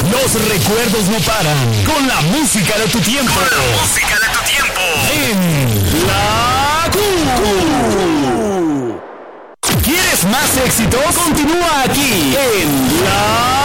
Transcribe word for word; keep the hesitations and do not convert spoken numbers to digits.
Los recuerdos no paran. Con la música de tu tiempo. Con la música de tu tiempo. En la Q. ¿Quieres más éxitos? Continúa aquí en la